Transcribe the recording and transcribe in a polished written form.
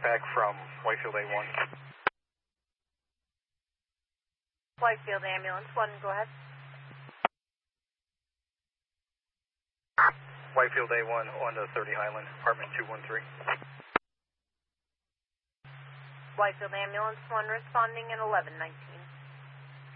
dispatch from Whitefield A1. Whitefield Ambulance 1, go ahead. Whitefield A1 on the 30 Highland, apartment 213. Whitefield Ambulance 1 responding at 1119.